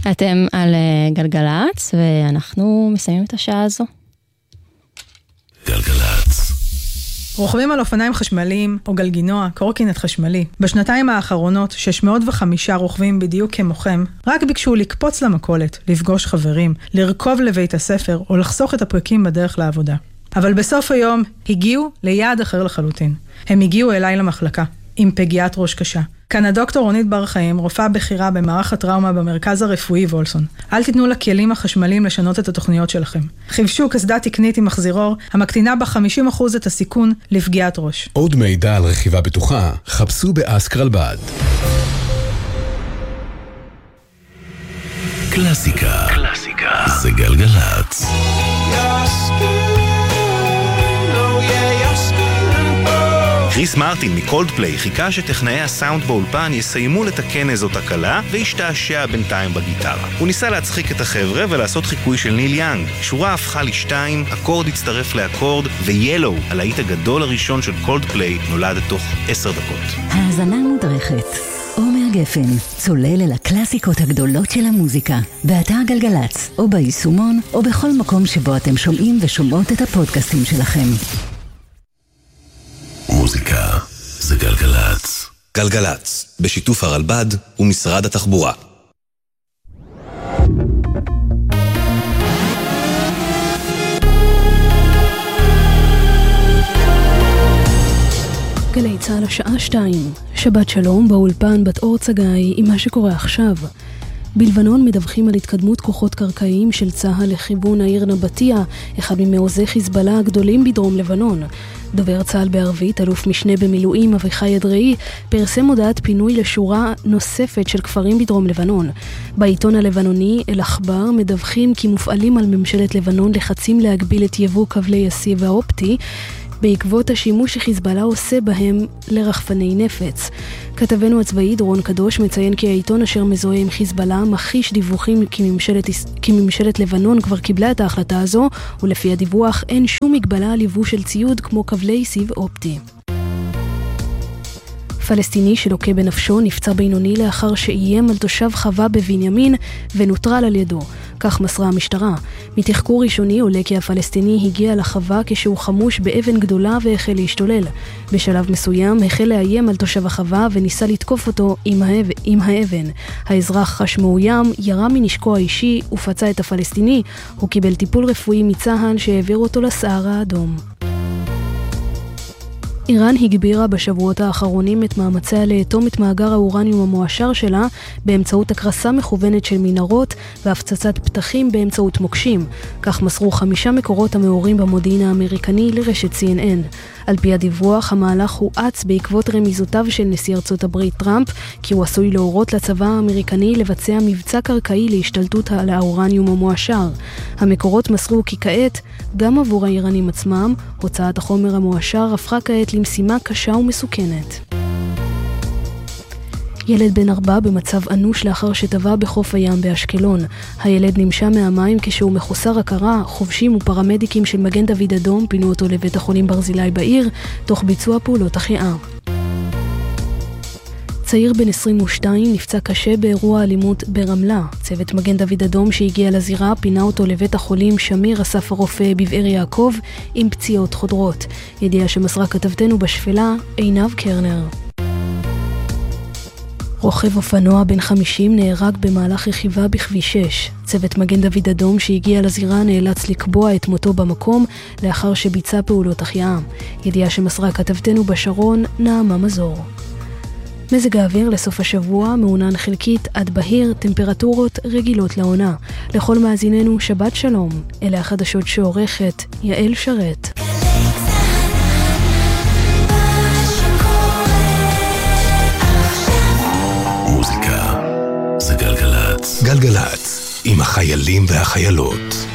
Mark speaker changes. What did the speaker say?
Speaker 1: אתם על גלגלץ, ואנחנו מסיימים את השעה הזו.
Speaker 2: גלגלץ.
Speaker 3: רוכבים על אופניים חשמליים או גלגינוע, קורקינט חשמלי. בשנתיים האחרונות 605 רוכבים בדיוק כמוכם רק ביקשו לקפוץ למכולת, לפגוש חברים, לרכוב לבית הספר או לחסוך את הפרקים בדרך לעבודה. אבל בסוף היום הגיעו ליעד אחר לחלוטין. הם הגיעו אליי למחלקה עם פגיעת ראש קשה. כאן הדוקטור רונית בר חיים, רופאה בכירה במערך הטראומה במרכז הרפואי וולסון. אל תיתנו לכלים החשמליים לשנות את התוכניות שלכם. חיבשו קסדה תקנית עם מחזירור, המקטינה ב-50% את הסיכון לפגיעת ראש.
Speaker 2: עוד מידע על רכיבה בטוחה, חפשו באסק רלב"ד. קלאסיקה. זה גלגלץ.
Speaker 4: קריס מרטין מקולדפליי חיכה שטכנאי הסאונד באולפן יסיימו לתקן איזו תקלה והשתעשע בינתיים בגיטרה. הוא ניסה להצחיק את החבר'ה ולעשות חיקוי של ניל יאנג. שורה הפכה לשתיים, אקורד הצטרף לאקורד, ויאלו, הלהיט הגדול הראשון של קולדפליי, נולד תוך 10 דקות.
Speaker 5: האזנה מודרכת. עומר גפן, צולל אל הקלאסיקות הגדולות של המוזיקה, באתר גלגלץ, או ביישומון, או בכל מקום שבו אתם שומעים ושומעות את הפודקאסטים שלכם.
Speaker 2: מוזיקה זה גלגלץ.
Speaker 6: גלגלץ, בשיתוף הרלב"ד ומשרד התחבורה.
Speaker 7: גלי צהל השעה 2, שבת שלום באולפן בת אור צגאי עם מה שקורה עכשיו. בלבנון מדווחים על התקדמות כוחות קרקעיים של צה"ל לכיוון העיר נבטיה, אחד ממעוזי חיזבאללה הגדולים בדרום לבנון. דובר צה"ל בערבית, אלוף משנה במילואים אביחי אדרעי, פרסם הודעת פינוי לשורה נוספת של כפרים בדרום לבנון. בעיתון הלבנוני אל-אחבר מדווחים כי מופעלים על ממשלת לבנון לחצים להגביל את יבוא כבלי הסיב האופטי, בעקבות השימוש שחיזבאללה עושה בהם לרחפני נפץ. כתבנו הצבאי דורון קדוש מציין כי העיתון אשר מזוהה עם חיזבאללה מכחיש דיווחים כי ממשלת לבנון כבר קיבלה את ההחלטה הזו, ולפי הדיווח אין שום מגבלה על יבוא של ציוד כמו כבלי סיב אופטי. פלסטיני שלוקה בנפשו נפצע בינוני לאחר שאיים על תושב חווה בבנימין ונוטרל על ידו. כך מסרה המשטרה. מתחקור ראשוני עולה כי הפלסטיני הגיע לחווה כשהוא חמוש באבן גדולה והחל להשתולל. בשלב מסוים החל לאיים על תושב החווה וניסה לתקוף אותו עם האבן. האזרח חש מאוים, ירה מנשקו האישי ופצע את הפלסטיני. הוא קיבל טיפול רפואי מצה"ל שהעביר אותו לסהר האדום. איראן הגבירה בשבועות האחרונים את מאמציה לאטום את מאגר האורניום המועשר שלה באמצעות הקרסה מכוונת של מנהרות והפצצת פתחים באמצעות מוקשים. כך מסרו 5 מקורות המאורים במודיעין האמריקני לרשת CNN. על פי הדיווח, המהלך הואץ בעקבות רמיזותיו של נשיא ארצות הברית טראמפ, כי הוא עשוי להורות לצבא האמריקני לבצע מבצע קרקעי להשתלטות על האורניום המועשר. המקורות מסרו כי כעת, גם עבור האיראנים עצמם, הוצאת החומר המועשר הפכה כעת למשימה קשה ומסוכנת. ילד בן 4 במצב אנוש לאחר שטבע בחוף הים באשקלון. הילד נמשה מהמים כשהוא מחוסר הכרה. חובשים ופרמדיקים של מגן דוד אדום פינו אותו לבית החולים ברזילי בעיר, תוך ביצוע פעולות החייאה. צעיר בן 22 נפצע קשה באירוע אלימות ברמלה. צוות מגן דוד אדום שהגיע לזירה פינה אותו לבית החולים שמיר אסף הרופא בבאר יעקב עם פציעות חודרות. ידיעה שמסרה כתבתנו בשפלה עינב קרנר. רוכב אופנוע בן 50 נהרג במהלך רכיבה בכביש 6. צוות מגן דוד אדום שהגיע לזירה נאלץ לקבוע את מותו במקום לאחר שביצע פעולות החייאה. ידיעה שמסרה כתבתנו בשרון נעמה מזור. מזג האוויר לסוף השבוע מעונן חלקית עד בהיר, טמפרטורות רגילות לעונה. לכל מאזיננו שבת שלום. אלה החדשות שעורכת יעל שרת.
Speaker 2: מוזיקה זה גלגלץ. גלגלץ עם החיילים והחיילות.